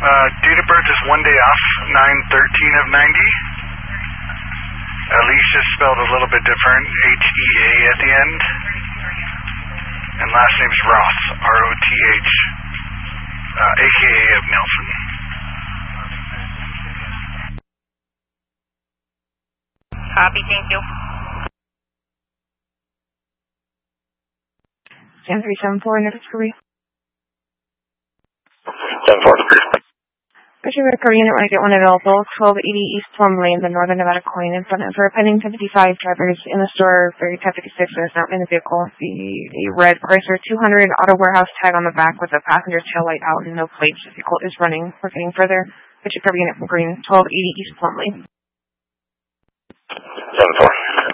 Date of birth is 1 day off, 9/13 of 90. Alicia spelled a little bit different, H-E-A at the end. And last name's Roth, R-O-T-H, a.k.a. of Nelson. Copy, thank you. Jan 374, next Korea. 7-4. Bishop Korea unit when I get one available, 1280 East Plum Lane, the Northern Nevada Coin in front of for a pending 1055 drivers in the store, 1056, and is not in the vehicle. The red Chrysler 200 auto warehouse tag on the back with the passenger's tail light out and no plates. The vehicle is running. We're getting further. Bishop Korea unit from Green, 1280 East Plum Lane. 7-4.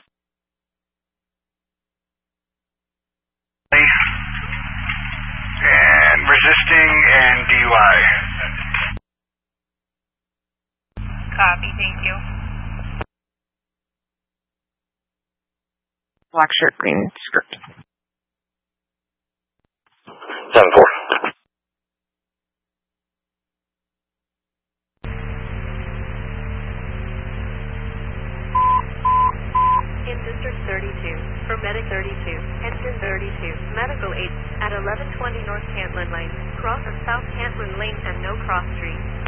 And resisting and DUI. Copy, thank you. Black shirt, green skirt. 7-4. In District 32, for Medic 32, Engine 32, Medical 8, at 1120 North Cantlin Lane, cross of South Cantlin Lane and No Cross Street.